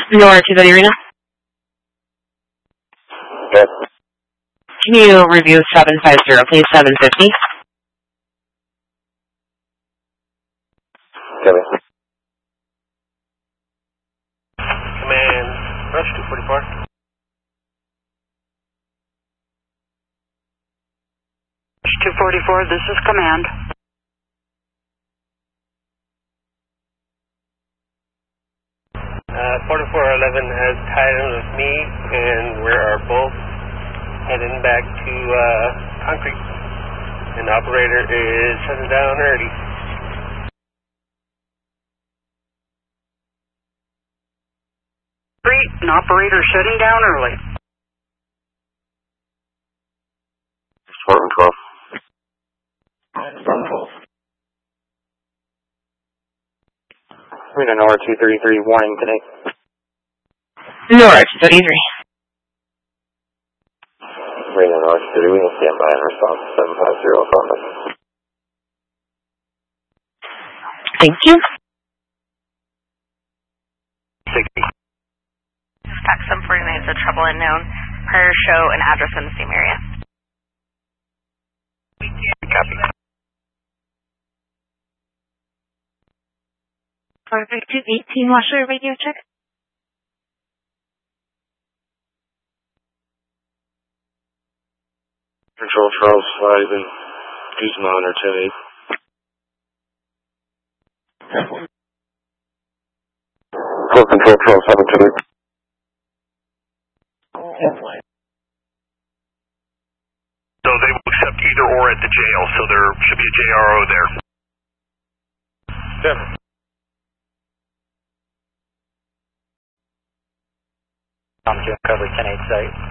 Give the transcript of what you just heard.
North to the arena. Good. Can you review 750, please? 750. Kevin. Command, Rush 244. Rush 244, this is Command. Forty-four 11 has tied in with me, and we are both heading back to Concrete. And the operator is shutting down early. An operator shutting down early. Portland 12. Arena North 233, warning today. North 33. Arena North 30, we will stand by and response 750 from us. Thank you. 60. Dispatch 749 is a trouble unknown. Prior show and address in the same area. Copy. Perfect. 218, watch your radio check. Control Charles 5 and Guzman or 10-8. Control Charles 7 10-8. So they will accept either or at the jail, so there should be a JRO there. 7. I'm to cover 10-8 site.